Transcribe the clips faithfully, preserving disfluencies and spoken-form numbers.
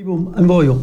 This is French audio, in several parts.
bon, un voyons.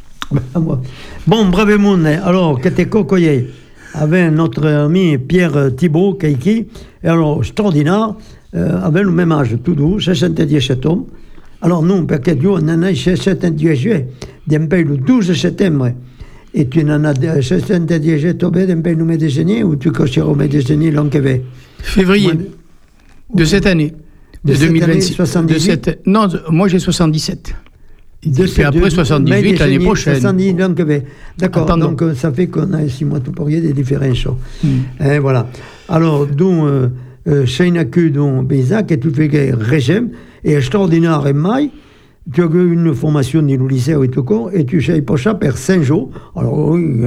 Bon, brave monde, alors, que t'es cocoyé avec notre ami Pierre Thibault, Keiki, et alors, extraordinaire, euh, avec le même âge, tout doux, soixante-dix-sept ans. Alors, nous, parce que Dieu, on en a soixante-dix juillet, d'un pays le douze septembre, et tu en as soixante-dix juillet, tombé d'un pays le médecinier, ou tu cocheras au médecinier l'an que va Février moi, de cette année, de, de deux mille vingt-six. soixante-dix-huit de cette, non, moi j'ai soixante-dix-sept. De et puis après soixante-dix-huit l'année prochaine. soixante-dix, donc, d'accord, Attends, donc ça fait qu'on a six mois tout pour y des différences. Mm. Et voilà. Alors, donc, euh, Cheinaku, donc, Bézac, et tout fait régime, et extraordinaire et maille, tu as eu une formation dans le lycée et tout quoi, et tu sais pour ça per cinq jours. Alors, oui,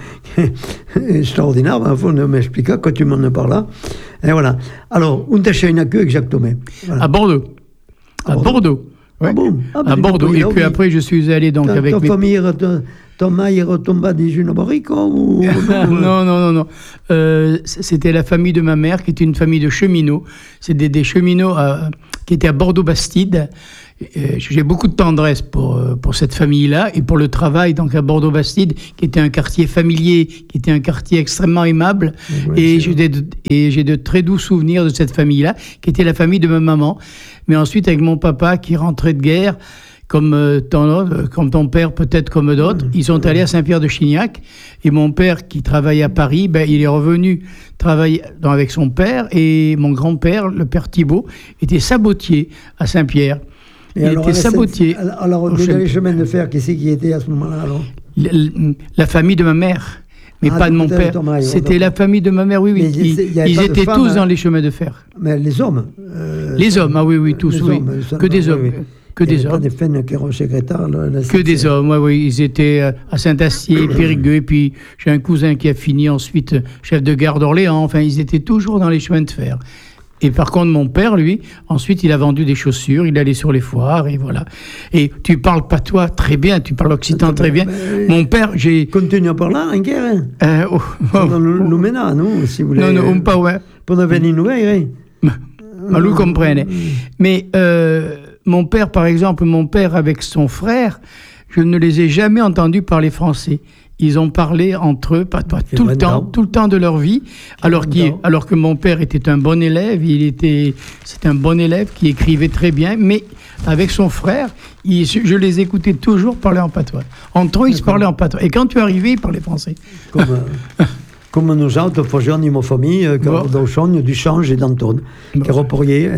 extraordinaire, il faut m'expliquer quand tu m'en parles. Et voilà. Alors, où t'as Cheinaku exactement voilà. À Bordeaux. À, à Bordeaux. Bordeaux. Ouais. Ah bon ah ben à Bordeaux. Et puis après, je suis allé donc ta, avec ta mes... famille, ta, ta mère retomba dans une barrique ou... Non, non, non, non. Euh, c'était la famille de ma mère, qui était une famille de cheminots. C'est des, des cheminots à, qui étaient à Bordeaux-Bastide. Euh, j'ai beaucoup de tendresse pour, pour cette famille-là et pour le travail donc à Bordeaux-Bastide, qui était un quartier familier, qui était un quartier extrêmement aimable. Oui, et, j'ai de, et j'ai de très doux souvenirs de cette famille-là, qui était la famille de ma maman. Mais ensuite, avec mon papa qui rentrait de guerre, comme, euh, ton, comme ton père, peut-être comme d'autres, mmh. ils sont allés à Saint-Pierre-de-Chignac. Et mon père, qui travaillait à Paris, ben, il est revenu travailler donc, avec son père. Et mon grand-père, le père Thibault, était sabotier à Saint-Pierre. Et il alors, était sabotier. Alors, déjà, les chemins de fer, qui c'est qui était à ce moment-là alors la, la famille de ma mère. Mais ah, pas de mon père. Thomas, c'était la famille de ma mère, oui, oui. Mais ils, il ils étaient femmes, tous hein. dans les chemins de fer. Mais les hommes euh, Les hommes, ah oui, oui, tous, oui. Hommes, que des hommes. Oui, oui. Que des hommes. Pas des femmes qui étaient secrétaires. Là, que des hommes, oui, oui. Ils étaient à Saint-Astier, Périgueux, et puis j'ai un cousin qui a fini ensuite chef de gare d'Orléans. Enfin, ils étaient toujours dans les chemins de fer. Et par contre, mon père, lui, ensuite, il a vendu des chaussures, il allait sur les foires, et voilà. Et tu parles patois très bien, tu parles occitan très bien. Mais mon père, j'ai... Continue à parler, en guerre, hein euh, oh, oh, nous menons, non, si vous voulez. Non, non, pas, ouais. Pour nous venir nous voir, hein Malou comprenne. Mais euh, mon père, par exemple, mon père avec son frère, je ne les ai jamais entendus parler français. Ils ont parlé entre eux, pas, pas, tout le temps, tout le temps de leur vie, alors, alors que mon père était un bon élève, il était, c'est un bon élève qui écrivait très bien, mais avec son frère, il, je les écoutais toujours parler en patois. Entre eux, ils se parlaient en patois. Et quand tu es arrivé, ils parlaient français. Comme, euh, comme nous autres, faisons dans ma famille, euh, bon. D'Auchon, du Change et d'Anton, bon. Qui reportaient,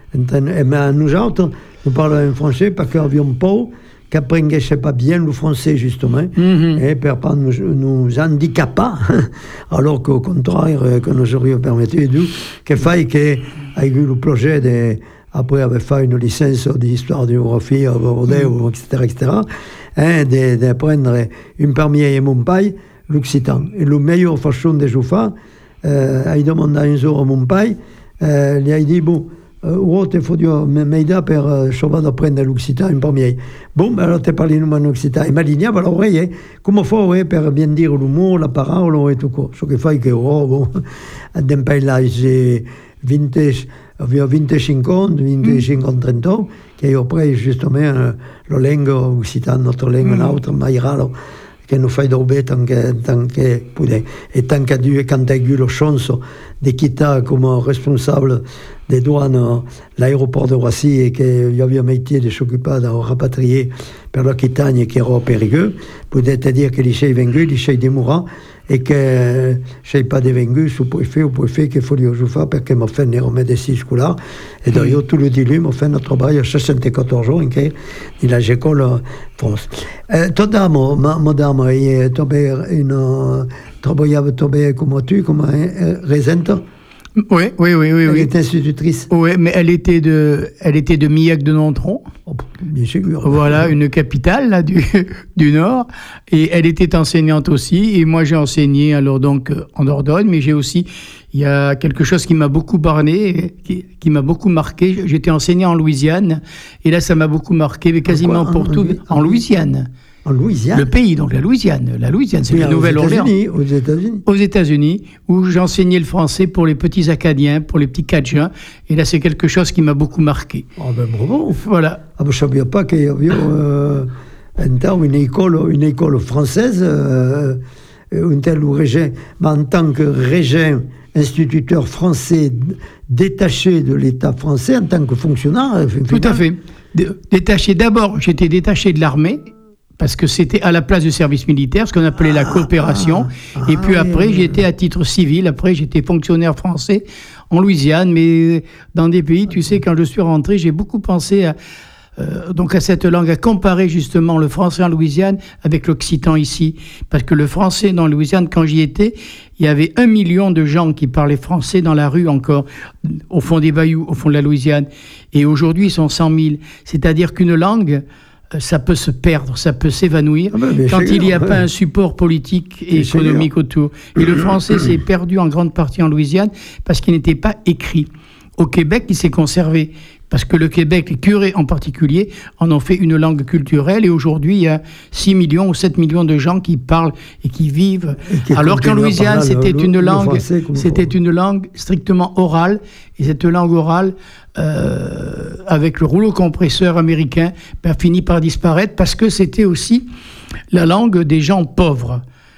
mais nous autres, nous parlons français parce qu'on n'avions pas qu'après, je ne sais pas bien le français, justement, mm-hmm. et pour pas nous, nous handicaper, alors qu'au contraire, que nous aurions permis de qu'il faille qu'avec le projet de, après avoir fait une licence d'histoire de géographie à Bordeaux, mm. et cetera, et cetera, hein, de, de prendre une première Montpaille, l'occitan. Et la meilleure façon de jouer, euh, il demande un jour à Montpaille, euh, il a dit, bon, Uh, il faut dire, m'aider pour uh, changer d'apprendre l'occitan en premier. Bon, ben, alors, tu parles nous en occitan. Et ma ligne, alors, ouais, comment faire, ouais, pour bien dire le mot, la parole, et tout quoi. Ce qui fait que, oh, bon, d'un pays là, j'ai vingt, vingt-cinq ans, vingt-cinq ans, trente ans, qui après, justement, euh, la langue occitane, notre langue, mm. notre maïra, che nous fait dormir tant que, tant que pouvait. Et tant qu'il y a eu, quand il y a eu la chance de quitter comme responsable des douanes l'aéroport de Roissy et qu'il y avait un métier de s'occuper de rapatrier per l'Occitanie qui era Périgueux, peut-être dire que l'Ichei vengu, l'Ichei démourant, et que je n'ai pas dévengu sous préfet ou préfet qu'il faut lui faire parce qu'il m'a fait les médecins scolaires. Et d'ailleurs, tout le dilemme m'a fait notre travail à soixante-quatorze ans, qui il a l'école en France. Toi, dame, madame, une travaillait comme tu, comme résidente. Oui, oui, oui, oui. Elle oui. était institutrice. Oui, mais elle était de, elle était de Millac de Nontron. Oh, bien sûr. Voilà, une capitale là du du Nord. Et elle était enseignante aussi. Et moi, j'ai enseigné alors donc en Dordogne, mais j'ai aussi, il y a quelque chose qui m'a beaucoup borné, qui, qui m'a beaucoup marqué. J'étais enseignant en Louisiane, et là, ça m'a beaucoup marqué, mais quasiment en pour en, tout, en, en Louisiane. En Louisiane. Le pays, donc la Louisiane. La Louisiane, c'est la Nouvelle-Orléans. Aux États-Unis. Aux États-Unis, où j'enseignais le français pour les petits Acadiens, pour les petits Cajuns. Et là, c'est quelque chose qui m'a beaucoup marqué. Ah ben bravo. Voilà. Ah ben je ne savais pas qu'il y avait euh, un temps une école, une école française, euh, un tel ou régent, mais en tant que régent, instituteur français détaché de l'État français, en tant que fonctionnaire. Tout à fait. Détaché d'abord, j'étais détaché de l'armée, parce que c'était à la place du service militaire, ce qu'on appelait ah, la coopération. Ah, et puis ah, après, oui, j'étais à titre civil. Après, j'étais fonctionnaire français en Louisiane. Mais dans des pays, tu sais, quand je suis rentré, j'ai beaucoup pensé à, euh, donc à cette langue, à comparer justement le français en Louisiane avec l'occitan ici. Parce que le français dans la Louisiane, quand j'y étais, il y avait un million de gens qui parlaient français dans la rue encore, au fond des bayous, au fond de la Louisiane. Et aujourd'hui, ils sont cent mille. C'est-à-dire qu'une langue, ça peut se perdre, ça peut s'évanouir ah ben, quand il n'y a ouais. pas un support politique et économique autour. Et le français s'est perdu en grande partie en Louisiane parce qu'il n'était pas écrit. Au Québec, il s'est conservé. Parce que le Québec, les curés en particulier, en ont fait une langue culturelle. Et aujourd'hui, il y a six millions ou sept millions de gens qui parlent et qui vivent. Et qui alors qu'en Louisiane, c'était le, une le, langue, le français, c'était une langue strictement orale. Et cette langue orale, euh, avec le rouleau compresseur américain, ben, finit par disparaître parce que c'était aussi la langue des gens pauvres.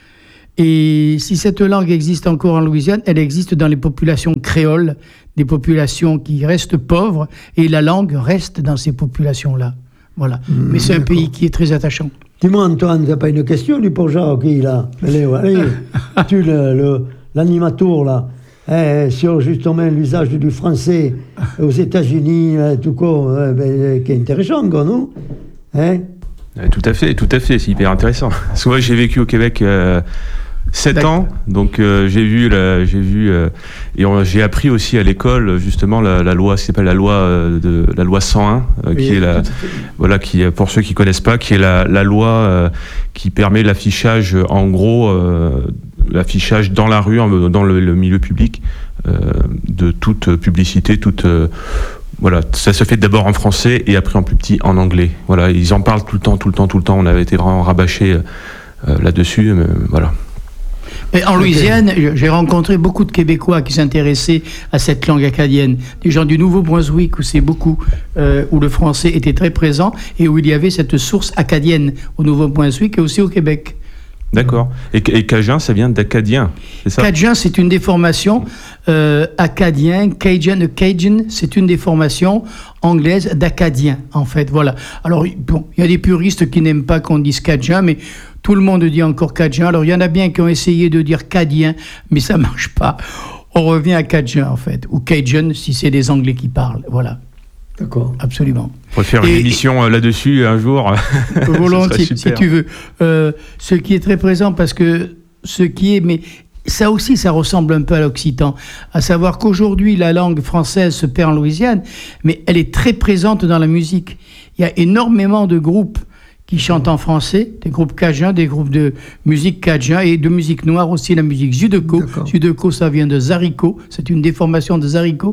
Et si cette langue existe encore en Louisiane, elle existe dans les populations créoles, des populations qui restent pauvres, et la langue reste dans ces populations-là. Voilà. Mmh, Mais c'est un d'accord. pays qui est très attachant. Dis-moi, Antoine, tu n'as pas une question du pour Jacques, là? Allez, allez. Tu, le, le, l'animateur, là, eh, sur justement l'usage du français aux États-Unis, tout quoi, eh, ben, qui est intéressant, quoi, non? Hein? Tout à fait, tout à fait, c'est hyper intéressant. Parce que moi, j'ai vécu au Québec euh, sept ans, donc euh, j'ai vu, la, j'ai vu, euh, et on, j'ai appris aussi à l'école justement la, la loi, qui s'appelle la loi euh, de la loi cent un, euh, oui, qui est la, voilà, qui pour ceux qui connaissent pas, qui est la, la loi euh, qui permet l'affichage, en gros, euh, l'affichage dans la rue, dans le, le milieu public, euh, de toute publicité, toute euh, Voilà, ça se fait d'abord en français et après en plus petit en anglais. Voilà, ils en parlent tout le temps, tout le temps, tout le temps. On avait été vraiment rabâchés euh, là-dessus, mais voilà. Mais en Louisiane, j'ai rencontré beaucoup de Québécois qui s'intéressaient à cette langue acadienne. Des gens du Nouveau-Brunswick où c'est beaucoup, euh, où le français était très présent et où il y avait cette source acadienne au Nouveau-Brunswick et aussi au Québec. D'accord. Et, et Cajun, ça vient d'acadien, c'est ça? Cajun, c'est une déformation. Euh, acadien, Cajun, Cajun, c'est une déformation anglaise d'acadien, en fait. Voilà. Alors, bon, il y a des puristes qui n'aiment pas qu'on dise Cajun, mais tout le monde dit encore Cajun. Alors, il y en a bien qui ont essayé de dire Cadien, mais ça ne marche pas. On revient à Cajun, en fait. Ou Cajun, si c'est des Anglais qui parlent. Voilà. D'accord. Absolument. On va faire une et, émission et, là-dessus un jour. Volontiers, si tu veux. Euh, ce qui est très présent, parce que ce qui est... mais ça aussi, ça ressemble un peu à l'occitan. À savoir qu'aujourd'hui, la langue française se perd en Louisiane, mais elle est très présente dans la musique. Il y a énormément de groupes qui chantent en français, des groupes cajuns, des groupes de musique cajun et de musique noire aussi, la musique Zydeco. Zydeco, ça vient de Zarico, c'est une déformation de Zarico.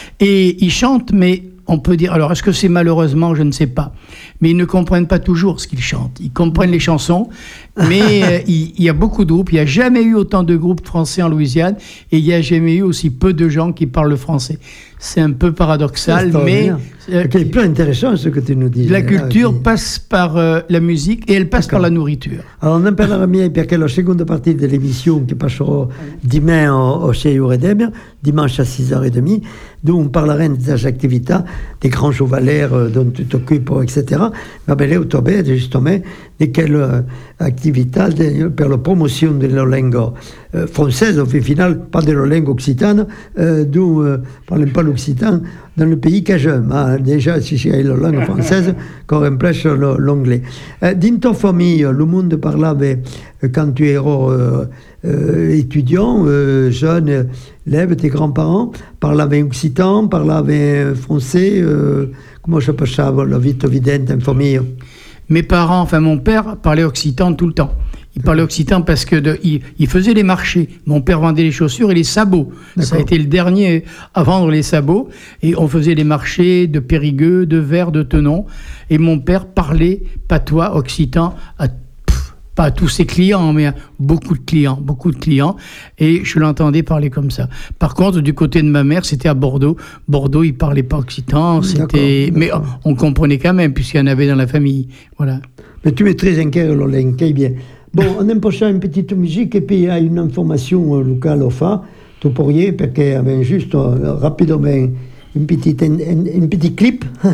Et ils chantent, mais on peut dire, alors est-ce que c'est malheureusement, je ne sais pas, mais ils ne comprennent pas toujours ce qu'ils chantent. Ils comprennent les chansons, mais euh, il, il y a beaucoup de groupes, il n'y a jamais eu autant de groupes français en Louisiane, et il n'y a jamais eu aussi peu de gens qui parlent le français. C'est un peu paradoxal, mais... Euh, c'est plus intéressant ce que tu nous dis. La culture ah, passe par euh, la musique et elle passe D'accord. par la nourriture. Alors on en parlerà mieux perché la seconda partie de l'émission che passerò dimanche au sei ore d'Emir, dimanche à six heures trente, d'où on parlera des activités, des grands chevalers dont tu t'occupes, et cetera. Ma belle autobé, justement, de quelle actività per la promozione della lingua euh, française, au final, pas de la langue occitane, euh, d'où euh, parlons pas l'occitan dans le pays cajun. Hein. Déjà, si c'est la langue française, qu'on remplace l'anglais. Euh, dans ta famille, le monde parlait, euh, quand tu étais euh, euh, étudiant, euh, jeune, élève, tes grands-parents, parlaient occitan, parlaient français, euh, comment ça passait la vie évidente en famille? Mes parents, enfin mon père, parlait occitan tout le temps. Il parlait occitan parce que de, il, il faisait les marchés. Mon père vendait les chaussures et les sabots. D'accord. Ça a été le dernier à vendre les sabots. Et on faisait les marchés de Périgueux, de Vers, de Tenon. Et mon père parlait patois occitan à pff, pas à tous ses clients, mais à beaucoup de clients, beaucoup de clients. Et je l'entendais parler comme ça. Par contre, du côté de ma mère, c'était à Bordeaux. Bordeaux, il parlait pas occitan. C'était, d'accord, d'accord. Mais on comprenait quand même puisqu'il y en avait dans la famille. Voilà. Mais tu es très inquiet, Lolin, très bien. Bon, on aime ça une petite musique et puis il y a une information euh, locale au fa. Tu pourrais, parce qu'il y avait juste euh, rapidement une petite, un, un, un petit clip.